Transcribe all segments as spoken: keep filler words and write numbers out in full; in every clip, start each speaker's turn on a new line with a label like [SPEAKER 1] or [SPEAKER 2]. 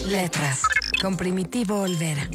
[SPEAKER 1] Letras, con Primitivo Olvera.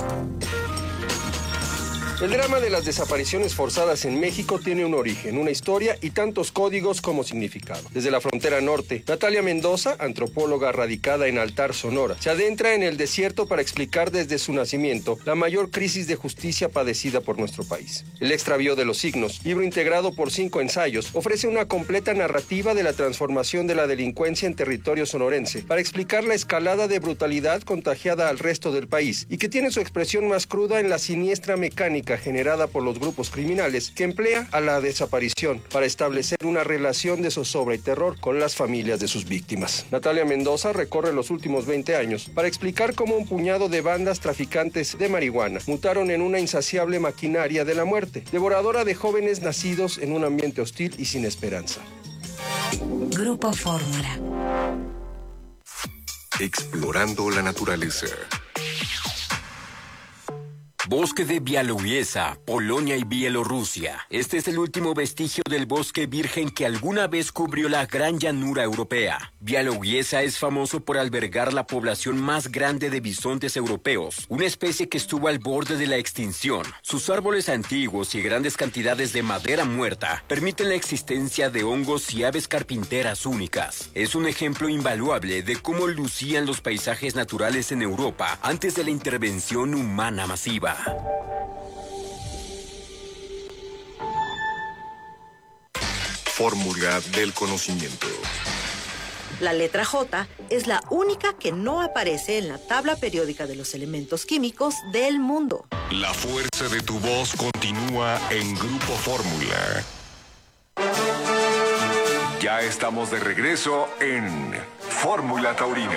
[SPEAKER 2] El drama de las desapariciones forzadas en México tiene un origen, una historia y tantos códigos como significado. Desde la frontera norte, Natalia Mendoza, antropóloga radicada en Altar, Sonora, se adentra en el desierto para explicar desde su nacimiento la mayor crisis de justicia padecida por nuestro país. El extravío de los signos, libro integrado por cinco ensayos, ofrece una completa narrativa de la transformación de la delincuencia en territorio sonorense para explicar la escalada de brutalidad contagiada al resto del país y que tiene su expresión más cruda en la siniestra mecánica generada por los grupos criminales que emplea a la desaparición para establecer una relación de zozobra y terror con las familias de sus víctimas. Natalia Mendoza recorre los últimos veinte años para explicar cómo un puñado de bandas traficantes de marihuana mutaron en una insaciable maquinaria de la muerte, devoradora de jóvenes nacidos en un ambiente hostil y sin esperanza.
[SPEAKER 1] Grupo Fórmula.
[SPEAKER 3] Explorando la naturaleza.
[SPEAKER 4] Bosque de Białowieża, Polonia y Bielorrusia. Este es el último vestigio del bosque virgen que alguna vez cubrió la gran llanura europea. Białowieża es famoso por albergar la población más grande de bisontes europeos, una especie que estuvo al borde de la extinción. Sus árboles antiguos y grandes cantidades de madera muerta permiten la existencia de hongos y aves carpinteras únicas. Es un ejemplo invaluable de cómo lucían los paisajes naturales en Europa antes de la intervención humana masiva.
[SPEAKER 3] Fórmula del conocimiento.
[SPEAKER 5] La letra J es la única que no aparece en la tabla periódica de los elementos químicos del mundo.
[SPEAKER 3] La fuerza de tu voz continúa en Grupo Fórmula. Ya estamos de regreso en Fórmula Taurina.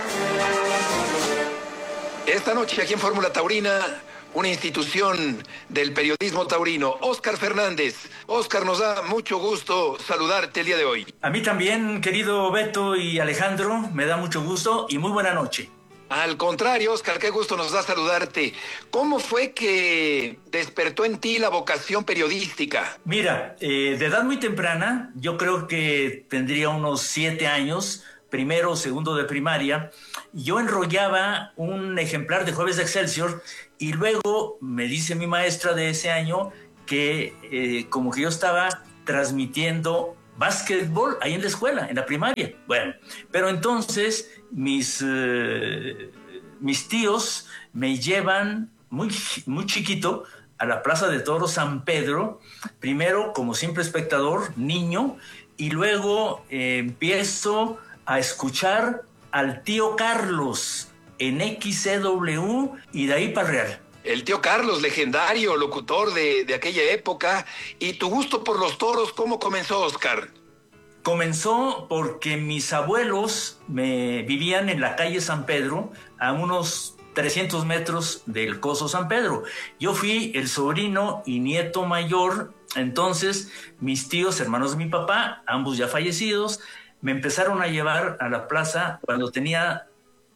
[SPEAKER 6] Esta noche aquí en Fórmula Taurina, una institución del periodismo taurino, Óscar Fernández. Óscar, nos da mucho gusto saludarte el día de hoy.
[SPEAKER 7] A mí también, querido Beto y Alejandro, me da mucho gusto y muy buena noche.
[SPEAKER 6] Al contrario, Óscar, qué gusto nos da saludarte. ¿Cómo fue que despertó en ti la vocación periodística?
[SPEAKER 7] Mira, eh, de edad muy temprana, yo creo que tendría unos siete años, primero o segundo de primaria, yo enrollaba un ejemplar de Jueves de Excelsior y luego me dice mi maestra de ese año que eh, como que yo estaba transmitiendo básquetbol ahí en la escuela, en la primaria. Bueno, pero entonces mis, eh, mis tíos me llevan muy, muy chiquito a la Plaza de Toros San Pedro, primero como simple espectador, niño, y luego eh, empiezo a escuchar al tío Carlos en X C W y de ahí para el Real.
[SPEAKER 6] El tío Carlos, legendario locutor de, de aquella época. ¿Y tu gusto por los toros cómo comenzó, Óscar?
[SPEAKER 7] Comenzó porque mis abuelos me vivían en la calle San Pedro, a unos trescientos metros del Coso San Pedro. Yo fui el sobrino y nieto mayor, entonces mis tíos, hermanos de mi papá, ambos ya fallecidos, me empezaron a llevar a la plaza cuando tenía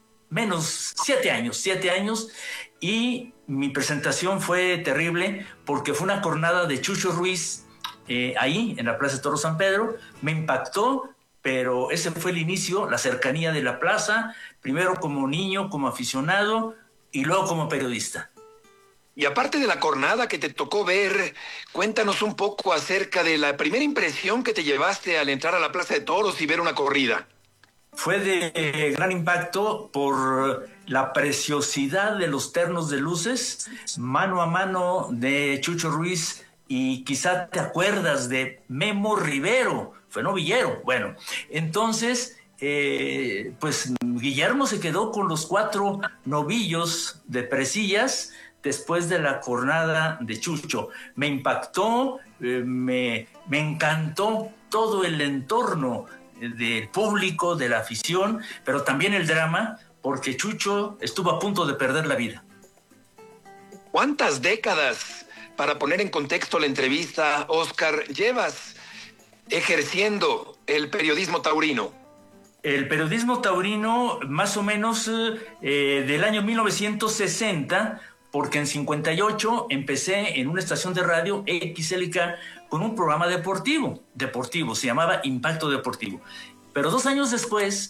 [SPEAKER 7] menos siete años, siete años, y mi presentación fue terrible porque fue una cornada de Chucho Ruiz eh, ahí en la Plaza de Toros San Pedro. Me impactó, pero ese fue el inicio, la cercanía de la plaza, primero como niño, como aficionado y luego como periodista.
[SPEAKER 6] Y aparte de la cornada que te tocó ver, cuéntanos un poco acerca de la primera impresión que te llevaste al entrar a la Plaza de Toros y ver una corrida.
[SPEAKER 7] Fue de eh, gran impacto por la preciosidad de los ternos de luces, mano a mano de Chucho Ruiz, y quizá te acuerdas de Memo Rivero, fue novillero. Bueno, entonces, eh, pues Guillermo se quedó con los cuatro novillos de presillas después de la cornada de Chucho. Me impactó, eh, me, me encantó todo el entorno del público, de la afición, pero también el drama, porque Chucho estuvo a punto de perder la vida.
[SPEAKER 6] ¿Cuántas décadas, para poner en contexto la entrevista, Óscar, llevas ejerciendo el periodismo taurino?
[SPEAKER 7] El periodismo taurino, más o menos eh, del año mil novecientos sesenta, porque en cincuenta y ocho empecé en una estación de radio, X L K, con un programa deportivo, deportivo, se llamaba Impacto Deportivo. Pero dos años después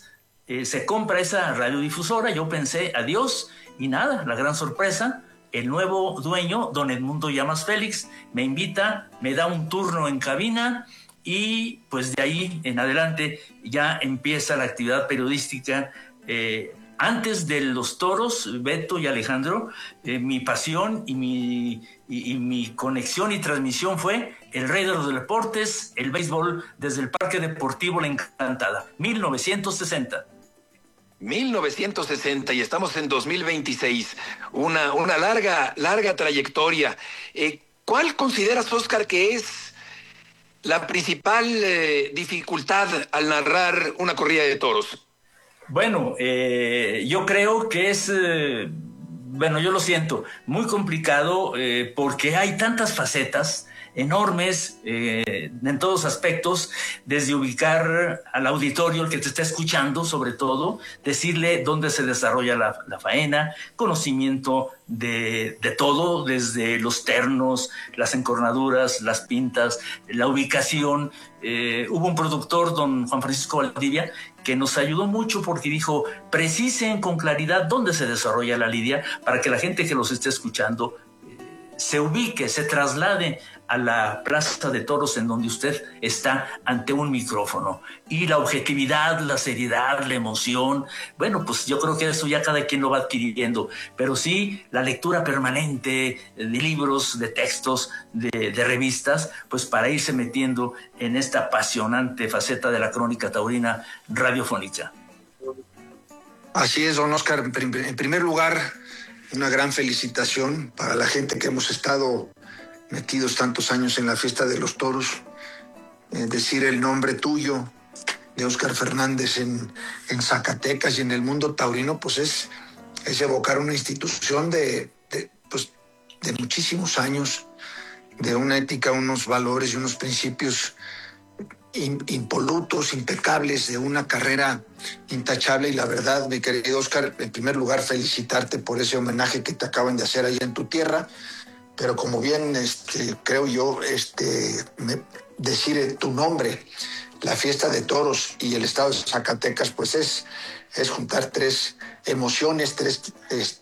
[SPEAKER 7] eh, se compra esa radiodifusora, yo pensé, adiós, y nada, la gran sorpresa, el nuevo dueño, don Edmundo Llamas Félix, me invita, me da un turno en cabina, y pues de ahí en adelante ya empieza la actividad periodística. Eh, antes de los toros, Beto y Alejandro, eh, mi pasión y mi, y, y mi conexión y transmisión fue el rey de los deportes, el béisbol, desde el Parque Deportivo La Encantada, mil novecientos sesenta.
[SPEAKER 6] mil novecientos sesenta y estamos en dos mil veintiséis. Una, una larga, larga trayectoria. Eh, ¿Cuál consideras, Óscar, que es la principal eh, dificultad al narrar una corrida de toros?
[SPEAKER 7] Bueno, eh, yo creo que es, eh, bueno, yo lo siento, muy complicado eh, porque hay tantas facetas enormes eh, en todos aspectos, desde ubicar al auditorio, el que te está escuchando sobre todo, decirle dónde se desarrolla la, la faena, conocimiento de, de todo, desde los ternos, las encornaduras, las pintas, la ubicación. Eh, hubo un productor, don Juan Francisco Valdivia, que nos ayudó mucho porque dijo, precisen con claridad dónde se desarrolla la lidia para que la gente que los esté escuchando eh, se ubique, se traslade a la plaza de toros en donde usted está ante un micrófono. Y la objetividad, la seriedad, la emoción, bueno, pues yo creo que eso ya cada quien lo va adquiriendo, pero sí la lectura permanente de libros, de textos, de, de revistas, pues para irse metiendo en esta apasionante faceta de la crónica taurina radiofónica.
[SPEAKER 8] Así es, don Óscar. En primer lugar, una gran felicitación para la gente que hemos estado metidos tantos años en la fiesta de los toros. Eh, decir el nombre tuyo, de Óscar Fernández, en, en Zacatecas y en el mundo taurino, pues es, es evocar una institución de, de, pues, de muchísimos años, de una ética, unos valores y unos principios in, impolutos, impecables, de una carrera intachable. Y la verdad, mi querido Óscar, en primer lugar, felicitarte por ese homenaje que te acaban de hacer allá en tu tierra. Pero como bien este, creo yo, este, me, decir tu nombre, la fiesta de toros y el estado de Zacatecas, pues es, es juntar tres emociones, tres, es,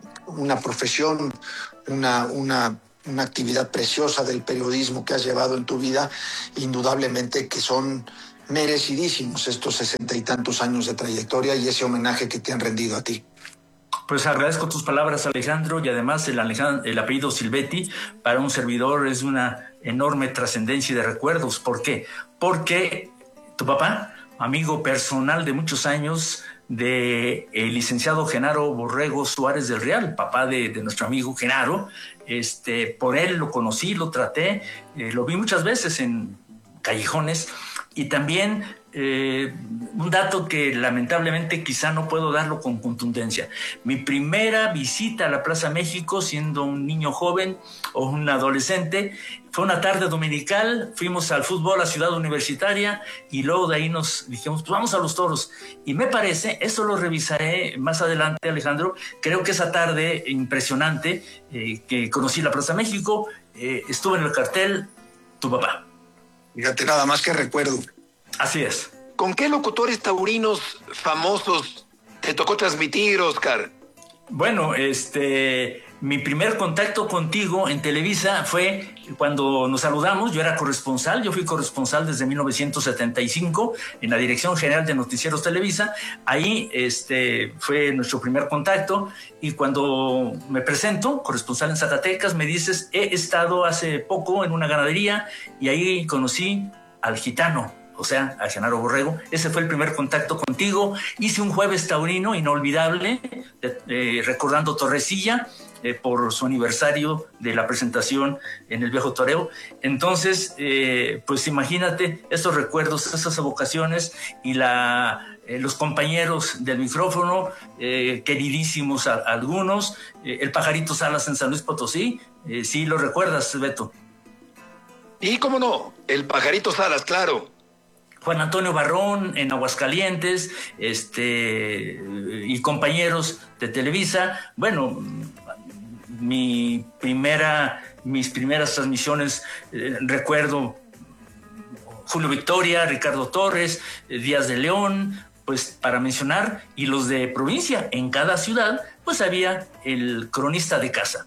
[SPEAKER 8] una profesión, una, una, una actividad preciosa del periodismo que has llevado en tu vida, indudablemente que son merecidísimos estos sesenta y tantos años de trayectoria y ese homenaje que te han rendido a ti.
[SPEAKER 7] Pues agradezco tus palabras, Alejandro, y además el, Alejandro, el apellido Silvetti para un servidor es una enorme trascendencia y de recuerdos. ¿Por qué? Porque tu papá, amigo personal de muchos años de el licenciado Genaro Borrego Suárez del Real, papá de, de nuestro amigo Genaro, este, por él lo conocí, lo traté, eh, lo vi muchas veces en callejones y también... Eh, un dato que lamentablemente quizá no puedo darlo con contundencia. Mi primera visita a la Plaza México siendo un niño joven o un adolescente fue una tarde dominical, fuimos al fútbol a Ciudad Universitaria y luego de ahí nos dijimos, pues vamos a los toros. Y me parece, eso lo revisaré más adelante, Alejandro, creo que esa tarde impresionante eh, que conocí la Plaza México, eh, estuvo en el cartel tu papá.
[SPEAKER 8] Fíjate, nada más que recuerdo.
[SPEAKER 7] Así es.
[SPEAKER 6] ¿Con qué locutores taurinos famosos te tocó transmitir, Óscar?
[SPEAKER 7] Bueno, este, mi primer contacto contigo en Televisa fue cuando nos saludamos. Yo era corresponsal, yo fui corresponsal desde mil novecientos setenta y cinco en la Dirección General de Noticieros Televisa. Ahí este, fue nuestro primer contacto y cuando me presento, corresponsal en Zacatecas, me dices, he estado hace poco en una ganadería y ahí conocí al gitano, o sea, a Genaro Borrego. Ese fue el primer contacto contigo. Hice un jueves taurino inolvidable, eh, eh, recordando Torrecilla, eh, por su aniversario de la presentación en el Viejo Toreo. Entonces, eh, pues imagínate estos recuerdos, esas evocaciones y la, eh, los compañeros del micrófono, eh, queridísimos a, a algunos, eh, el Pajarito Salas en San Luis Potosí, eh, sí lo recuerdas, Beto.
[SPEAKER 6] Y cómo no, el Pajarito Salas, claro.
[SPEAKER 7] Juan Antonio Barrón en Aguascalientes, este, y compañeros de Televisa. Bueno, mi primera, mis primeras transmisiones, eh, recuerdo Julio Victoria, Ricardo Torres, eh, Díaz de León, pues para mencionar, y los de provincia. En cada ciudad, pues había el cronista de casa.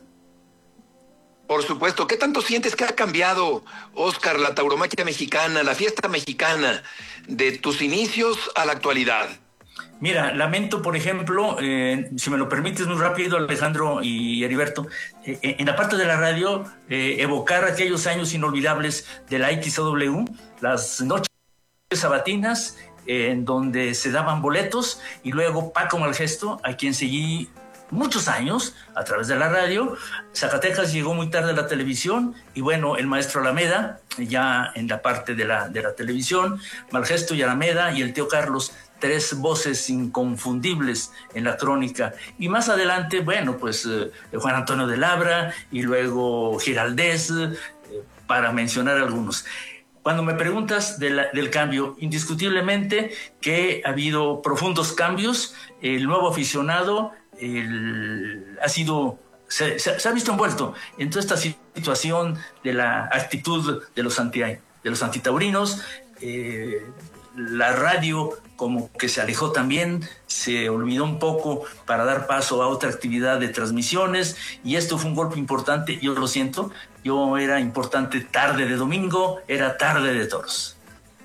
[SPEAKER 6] Por supuesto. ¿Qué tanto sientes que ha cambiado, Oscar, la tauromaquia mexicana, la fiesta mexicana, de tus inicios a la actualidad?
[SPEAKER 7] Mira, lamento, por ejemplo, eh, si me lo permites muy rápido, Alejandro y Heriberto, eh, en la parte de la radio, eh, evocar aquellos años inolvidables de la X O W, las noches sabatinas, eh, en donde se daban boletos, y luego Paco Malgesto, a quien seguí muchos años a través de la radio. Zacatecas llegó muy tarde a la televisión, y bueno, el maestro Alameda, ya en la parte de la, de la televisión, Malgesto y Alameda y el tío Carlos, tres voces inconfundibles en la crónica. Y más adelante, bueno, pues eh, Juan Antonio de Labra y luego Giraldez, eh, para mencionar algunos. Cuando me preguntas de la, del cambio, indiscutiblemente que ha habido profundos cambios. El nuevo aficionado el, ha sido... Se, se, se ha visto envuelto en toda esta situación de la actitud de los, anti, de los antitaurinos. Eh, la radio como que se alejó también, se olvidó un poco para dar paso a otra actividad de transmisiones, y esto fue un golpe importante. Yo lo siento, yo era importante tarde de domingo, era tarde de toros.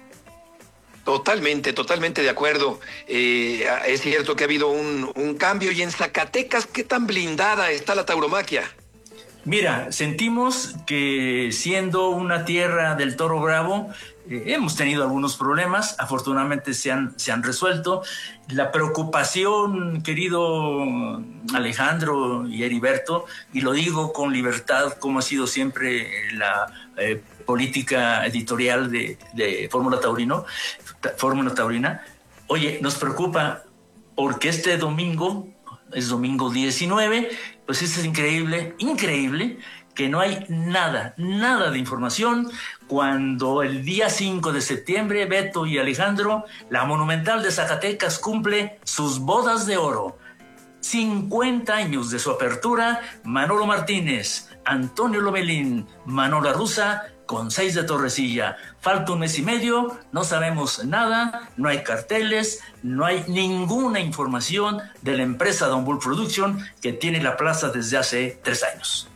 [SPEAKER 6] Totalmente, totalmente de acuerdo. Eh, es cierto que ha habido un, un cambio. Y en Zacatecas, ¿qué tan blindada está la tauromaquia?
[SPEAKER 7] Mira, sentimos que siendo una tierra del toro bravo, eh, hemos tenido algunos problemas. Afortunadamente se han, se han resuelto. La preocupación, querido Alejandro y Heriberto, y lo digo con libertad, como ha sido siempre la eh, política editorial de, de Fórmula Taurino, Fórmula Taurina. Oye, nos preocupa porque este domingo, es domingo diecinueve, pues es increíble, increíble que no hay nada, nada de información, cuando el día cinco de septiembre, Beto y Alejandro, la Monumental de Zacatecas cumple sus bodas de oro. cincuenta años de su apertura. Manolo Martínez, Antonio Lomelín, Manola Russa, con seis de Torrecilla. Falta un mes y medio, no sabemos nada, no hay carteles, no hay ninguna información de la empresa Don Bull Production, que tiene la plaza desde hace tres años.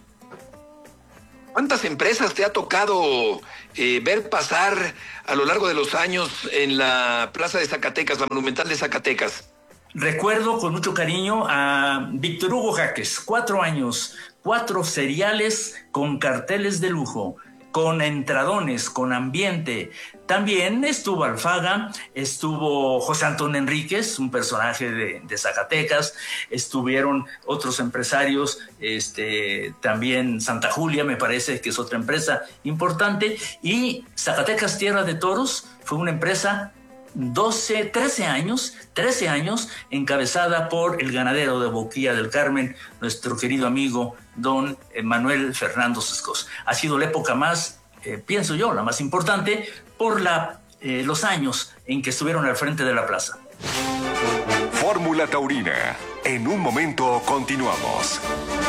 [SPEAKER 6] ¿Cuántas empresas te ha tocado eh, ver pasar a lo largo de los años en la plaza de Zacatecas, la Monumental de Zacatecas?
[SPEAKER 7] Recuerdo con mucho cariño a Víctor Hugo Jaques, cuatro años, cuatro seriales con carteles de lujo, con entradones, con ambiente. También estuvo Alfaga, estuvo José Antonio Enríquez, un personaje de, de Zacatecas, estuvieron otros empresarios, este, también Santa Julia, me parece que es otra empresa importante, y Zacatecas Tierra de Toros fue una empresa doce, trece años, trece años, encabezada por el ganadero de Boquilla del Carmen, nuestro querido amigo don Manuel Fernando Sescos. Ha sido la época más, eh, pienso yo, la más importante por la, eh, los años en que estuvieron al frente de la plaza.
[SPEAKER 3] Fórmula Taurina. En un momento continuamos.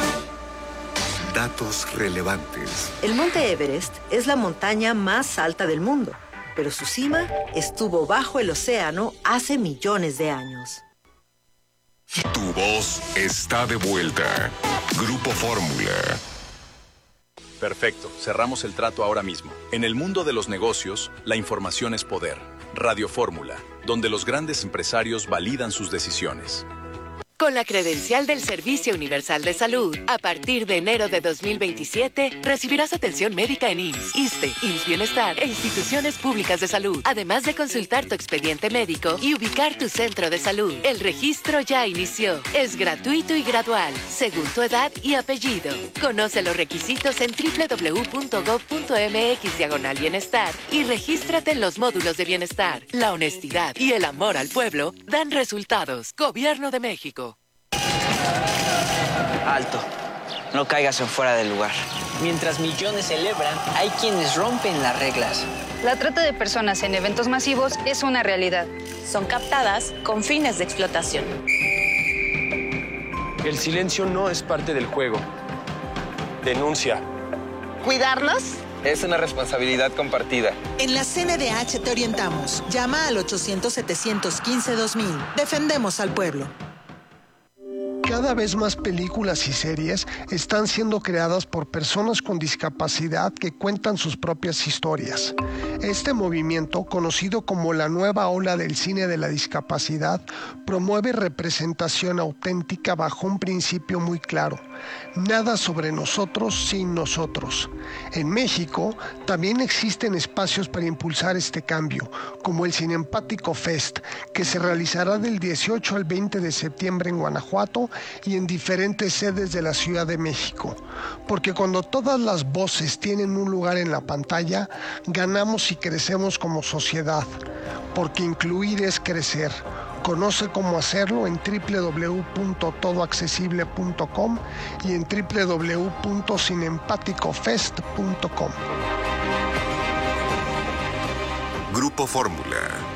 [SPEAKER 9] Datos relevantes.
[SPEAKER 5] El Monte Everest es la montaña más alta del mundo, pero su cima estuvo bajo el océano hace millones de años.
[SPEAKER 3] Tu voz está de vuelta. Grupo Fórmula.
[SPEAKER 10] Perfecto, cerramos el trato ahora mismo. En el mundo de los negocios, la información es poder. Radio Fórmula, donde los grandes empresarios validan sus decisiones.
[SPEAKER 11] Con la credencial del Servicio Universal de Salud, a partir de enero de dos mil veintisiete, recibirás atención médica en I M S S, ISSSTE, I M S S Bienestar e instituciones públicas de salud, además de consultar tu expediente médico y ubicar tu centro de salud. El registro ya inició. Es gratuito y gradual, según tu edad y apellido. Conoce los requisitos en doble u doble u doble u punto gob punto eme equis diagonal bienestar y regístrate en los módulos de bienestar. La honestidad y el amor al pueblo dan resultados. Gobierno de México.
[SPEAKER 12] Alto, no caigas en fuera del lugar. Mientras millones celebran, hay quienes rompen las reglas.
[SPEAKER 13] La trata de personas en eventos masivos es una realidad.
[SPEAKER 14] Son captadas con fines de explotación.
[SPEAKER 15] El silencio no es parte del juego. Denuncia.
[SPEAKER 16] Cuidarnos
[SPEAKER 9] Es una responsabilidad compartida.
[SPEAKER 15] En la C N D H te orientamos. Llama al ochocientos, setecientos quince, dos mil. Defendemos al pueblo.
[SPEAKER 16] Cada vez más películas y series están siendo creadas por personas con discapacidad que cuentan sus propias historias. Este movimiento, conocido como la nueva ola del cine de la discapacidad, promueve representación auténtica bajo un principio muy claro: nada sobre nosotros sin nosotros. En México también existen espacios para impulsar este cambio, como el Cinempático Fest, que se realizará del dieciocho al veinte de septiembre en Guanajuato y en diferentes sedes de la Ciudad de México. Porque cuando todas las voces tienen un lugar en la pantalla, ganamos y crecemos como sociedad. Porque incluir es crecer. Conoce cómo hacerlo en doble u doble u doble u punto todo accesible punto com y en doble u doble u doble u punto cinempático fest punto com.
[SPEAKER 3] Grupo Fórmula.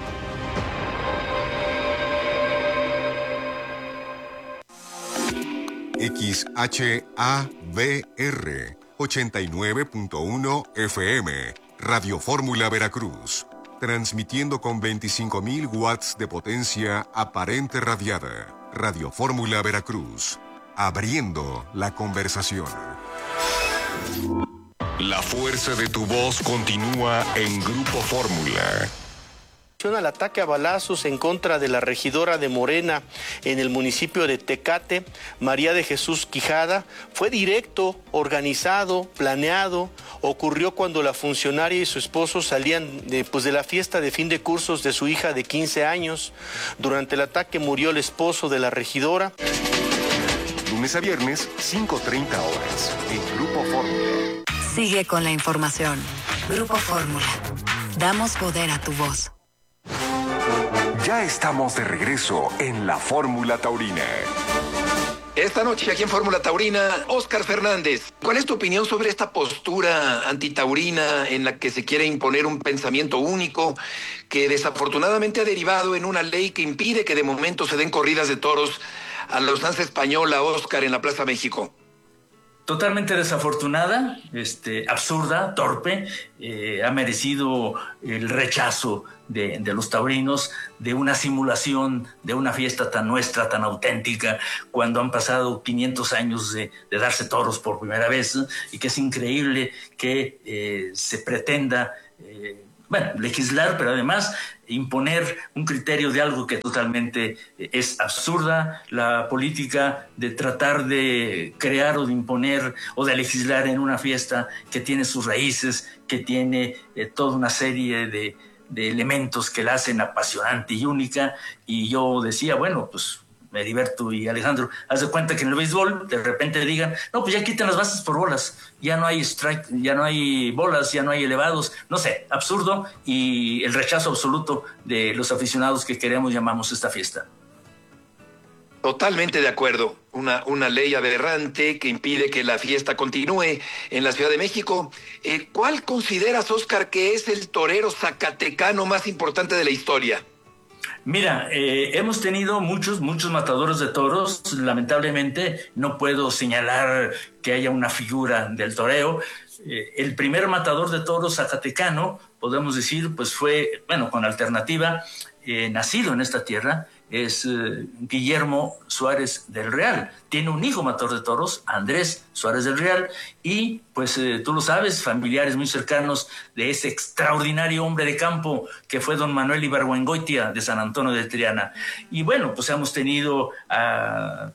[SPEAKER 3] X H A V R ochenta y nueve punto uno F M, Radio Fórmula Veracruz, transmitiendo con veinticinco mil watts de potencia aparente radiada. Radio Fórmula Veracruz, abriendo la conversación. La fuerza de tu voz continúa en Grupo Fórmula.
[SPEAKER 17] Al ataque a balazos en contra de la regidora de Morena en el municipio de Tecate, María de Jesús Quijada, fue directo, organizado, planeado. Ocurrió cuando la funcionaria y su esposo salían de, pues, de la fiesta de fin de cursos de su hija de quince años. Durante el ataque murió el esposo de la regidora.
[SPEAKER 3] Lunes a viernes, cinco treinta horas, en Grupo Fórmula.
[SPEAKER 1] Sigue con la información. Grupo Fórmula. Damos poder a tu voz.
[SPEAKER 3] Ya estamos de regreso en la Fórmula Taurina.
[SPEAKER 6] Esta noche aquí en Fórmula Taurina, Óscar Fernández, ¿cuál es tu opinión sobre esta postura antitaurina en la que se quiere imponer un pensamiento único que desafortunadamente ha derivado en una ley que impide que de momento se den corridas de toros a la usanza española, Óscar, en la Plaza México?
[SPEAKER 7] Totalmente desafortunada, este, absurda, torpe, eh, ha merecido el rechazo de, de los taurinos, de una simulación, de una fiesta tan nuestra, tan auténtica, cuando han pasado quinientos años de, de darse toros por primera vez, ¿eh? Y que es increíble que eh, se pretenda eh, bueno, legislar, pero además imponer un criterio de algo que totalmente es absurda. La política de tratar de crear o de imponer o de legislar en una fiesta que tiene sus raíces, que tiene eh, toda una serie de, de elementos que la hacen apasionante y única. Y yo decía, bueno, pues Heriberto y Alejandro, haz de cuenta que en el béisbol de repente digan, no, pues ya quiten las bases por bolas, ya no hay strike, ya no hay bolas, ya no hay elevados, no sé, absurdo, y el rechazo absoluto de los aficionados que queremos, llamamos esta fiesta.
[SPEAKER 6] Totalmente de acuerdo. Una, una ley aberrante que impide que la fiesta continúe en la Ciudad de México. Eh, ¿Cuál consideras, Óscar, que es el torero zacatecano más importante de la historia?
[SPEAKER 7] Mira, eh, hemos tenido muchos, muchos matadores de toros. Lamentablemente no puedo señalar que haya una figura del toreo. Eh, el primer matador de toros zacatecano, podemos decir, pues fue, bueno, con alternativa, eh, nacido en esta tierra, es eh, Guillermo Suárez del Real. Tiene un hijo matador de toros, Andrés Suárez del Real, y pues eh, tú lo sabes, familiares muy cercanos de ese extraordinario hombre de campo que fue don Manuel Ibargüengoitia de San Antonio de Triana. Y bueno, pues hemos tenido a,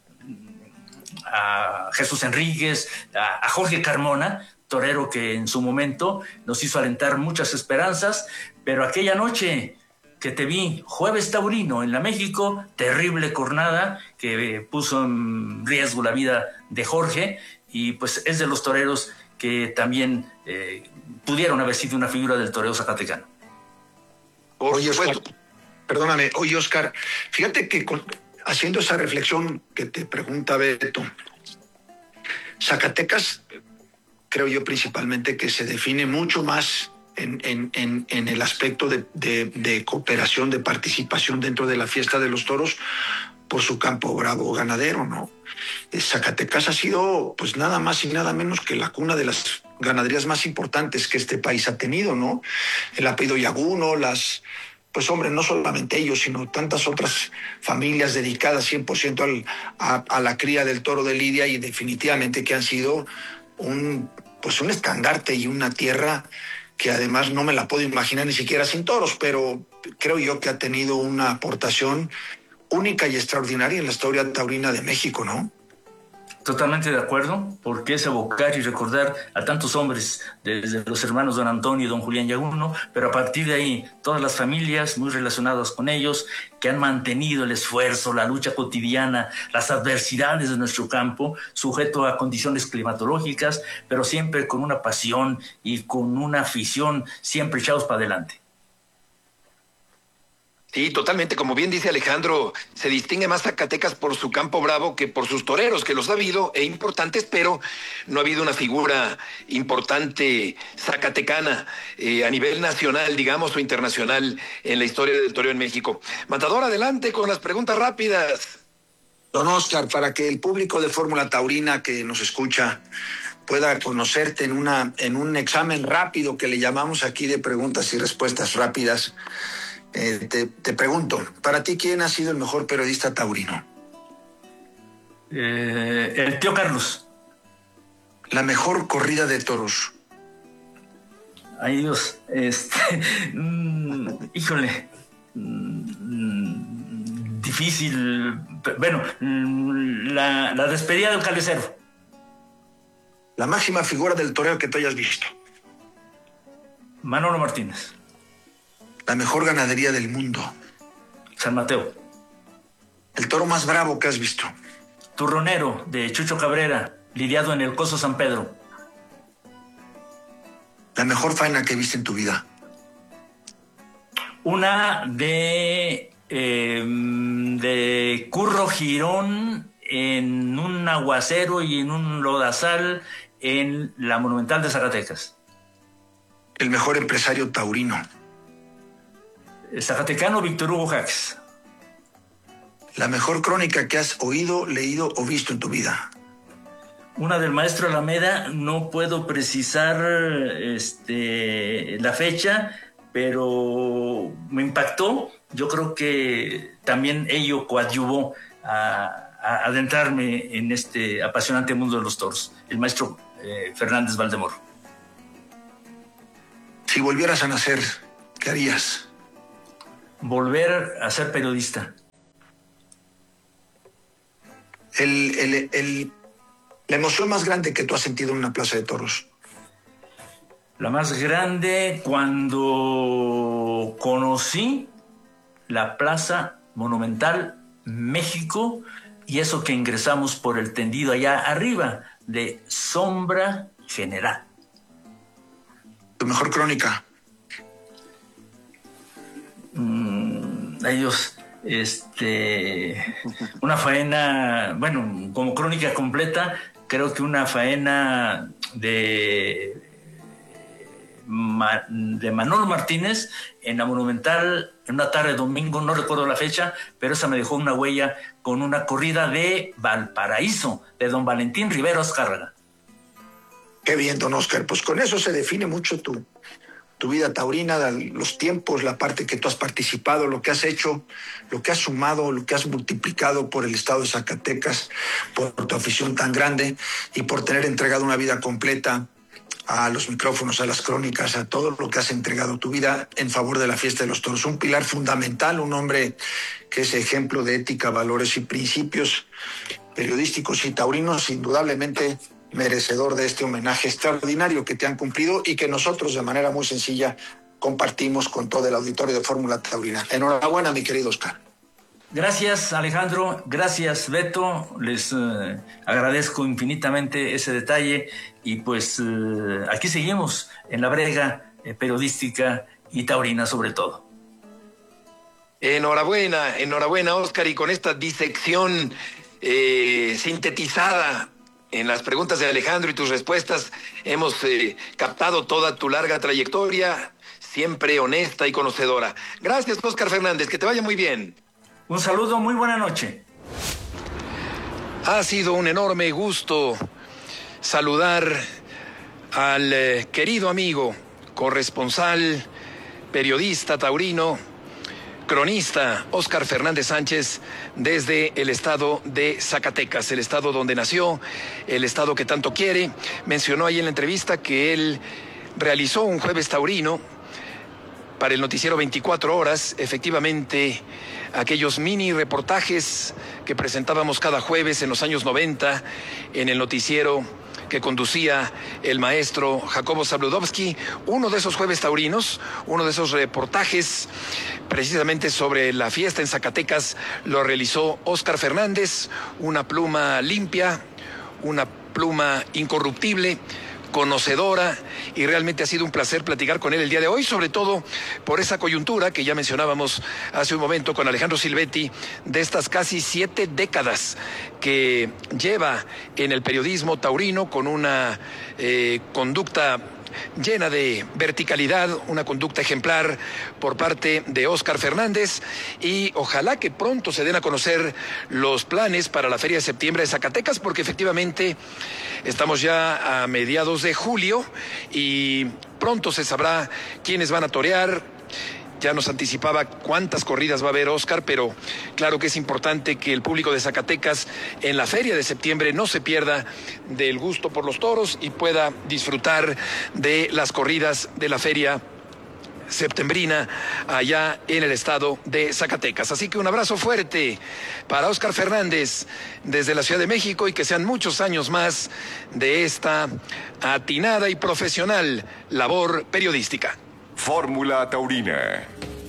[SPEAKER 7] a Jesús Enríquez, a, a Jorge Carmona, torero que en su momento nos hizo alentar muchas esperanzas, pero aquella noche que te vi, Jueves Taurino en la México, terrible cornada que eh, puso en riesgo la vida de Jorge, y pues es de los toreros que también eh, pudieron haber sido una figura del toreo zacatecano.
[SPEAKER 8] Oye, Oscar, perdóname, oye, Oscar, fíjate que con, haciendo esa reflexión que te pregunta Beto, Zacatecas, creo yo principalmente que se define mucho más En, en, en, en el aspecto de, de, de cooperación, de participación dentro de la fiesta de los toros, por su campo bravo ganadero, ¿no? Zacatecas ha sido, pues, nada más y nada menos que la cuna de las ganaderías más importantes que este país ha tenido, ¿no? El apellido Yaguno, las, pues, hombre, no solamente ellos, sino tantas otras familias dedicadas cien por ciento al, a, a la cría del toro de Lidia, y definitivamente que han sido un, pues, un estandarte y una tierra que además no me la puedo imaginar ni siquiera sin toros, pero creo yo que ha tenido una aportación única y extraordinaria en la historia taurina de México, ¿no?
[SPEAKER 7] Totalmente de acuerdo, porque es evocar y recordar a tantos hombres, desde los hermanos don Antonio y don Julián Yaguno, pero a partir de ahí todas las familias muy relacionadas con ellos, que han mantenido el esfuerzo, la lucha cotidiana, las adversidades de nuestro campo, sujeto a condiciones climatológicas, pero siempre con una pasión y con una afición, siempre echados para adelante.
[SPEAKER 6] Sí, totalmente. Como bien dice Alejandro, se distingue más Zacatecas por su campo bravo que por sus toreros, que los ha habido e importantes, pero no ha habido una figura importante zacatecana eh, a nivel nacional, digamos, o internacional en la historia del toreo en México. Matador, adelante con las preguntas rápidas.
[SPEAKER 8] Don Oscar, para que el público de Fórmula Taurina que nos escucha pueda conocerte en, una, en un examen rápido que le llamamos aquí de preguntas y respuestas rápidas, Eh, te, te pregunto, para ti, ¿quién ha sido el mejor periodista taurino?
[SPEAKER 7] Eh, el tío Carlos.
[SPEAKER 8] La mejor corrida de toros.
[SPEAKER 7] Ay, Dios, este, mmm, híjole, mmm, difícil, bueno, la, la despedida del cabecero.
[SPEAKER 8] La máxima figura del toreo que tú hayas visto.
[SPEAKER 7] Manolo Martínez.
[SPEAKER 8] La mejor ganadería del mundo.
[SPEAKER 7] San Mateo.
[SPEAKER 8] El toro más bravo que has visto.
[SPEAKER 7] Turronero, de Chucho Cabrera, lidiado en el Coso San Pedro.
[SPEAKER 8] La mejor faena que viste en tu vida.
[SPEAKER 7] Una de, eh, de Curro Girón en un aguacero y en un lodazal en la Monumental de Zacatecas.
[SPEAKER 8] El mejor empresario taurino.
[SPEAKER 7] El zacatecano Víctor Hugo Jaques.
[SPEAKER 8] La mejor crónica que has oído, leído o visto en tu vida.
[SPEAKER 7] Una del maestro Alameda, no puedo precisar este, la fecha, pero me impactó. Yo creo que también ello coadyuvó a, a adentrarme en este apasionante mundo de los toros. El maestro eh, Fernández Valdemoro.
[SPEAKER 8] Si volvieras a nacer, ¿qué harías?
[SPEAKER 7] Volver a ser periodista.
[SPEAKER 8] El, el, el, la emoción más grande que tú has sentido en una plaza de toros.
[SPEAKER 7] La más grande cuando conocí la Plaza Monumental México, y eso que ingresamos por el tendido allá arriba de Sombra General.
[SPEAKER 8] ¿Tu mejor crónica?
[SPEAKER 7] Mm, ellos, este, una faena, bueno, como crónica completa, creo que una faena de, de Manolo Martínez en la Monumental, en una tarde de domingo, no recuerdo la fecha, pero esa me dejó una huella con una corrida de Valparaíso, de don Valentín Rivero Azcárraga.
[SPEAKER 8] Qué bien, don Oscar, pues con eso se define mucho tu... tu vida taurina, los tiempos, la parte que tú has participado, lo que has hecho, lo que has sumado, lo que has multiplicado por el estado de Zacatecas, por tu afición tan grande y por tener entregado una vida completa a los micrófonos, a las crónicas, a todo lo que has entregado tu vida en favor de la fiesta de los toros. Un pilar fundamental, un hombre que es ejemplo de ética, valores y principios periodísticos y taurinos, indudablemente merecedor de este homenaje extraordinario que te han cumplido y que nosotros de manera muy sencilla compartimos con todo el auditorio de Fórmula Taurina. Enhorabuena, mi querido Oscar.
[SPEAKER 7] Gracias, Alejandro. Gracias, Beto. Les eh, agradezco infinitamente ese detalle y pues eh, aquí seguimos en la brega eh, periodística y taurina sobre todo.
[SPEAKER 6] Enhorabuena, enhorabuena, Oscar, y con esta disección eh, sintetizada en las preguntas de Alejandro y tus respuestas hemos eh, captado toda tu larga trayectoria, siempre honesta y conocedora. Gracias, Oscar Fernández, que te vaya muy bien.
[SPEAKER 7] Un saludo, muy buena noche.
[SPEAKER 6] Ha sido un enorme gusto saludar al eh, querido amigo, corresponsal, periodista taurino, cronista Óscar Fernández Sánchez desde el estado de Zacatecas, el estado donde nació, el estado que tanto quiere. Mencionó ahí en la entrevista que él realizó un jueves taurino para el noticiero veinticuatro horas, efectivamente aquellos mini reportajes que presentábamos cada jueves en los años noventa en el noticiero que conducía el maestro Jacobo Zabludovsky. Uno de esos jueves taurinos, uno de esos reportajes precisamente sobre la fiesta en Zacatecas, lo realizó Óscar Fernández, una pluma limpia, una pluma incorruptible, conocedora, y realmente ha sido un placer platicar con él el día de hoy, sobre todo por esa coyuntura que ya mencionábamos hace un momento con Alejandro Silvetti, de estas casi siete décadas que lleva en el periodismo taurino, con una eh, conducta llena de verticalidad, una conducta ejemplar por parte de Óscar Fernández, y ojalá que pronto se den a conocer los planes para la Feria de Septiembre de Zacatecas, porque efectivamente estamos ya a mediados de julio y pronto se sabrá quiénes van a torear. Ya nos anticipaba cuántas corridas va a haber Óscar, pero claro que es importante que el público de Zacatecas en la Feria de Septiembre no se pierda del gusto por los toros y pueda disfrutar de las corridas de la Feria septembrina allá en el estado de Zacatecas. Así que un abrazo fuerte para Óscar Fernández desde la Ciudad de México, y que sean muchos años más de esta atinada y profesional labor periodística.
[SPEAKER 3] Fórmula Taurina.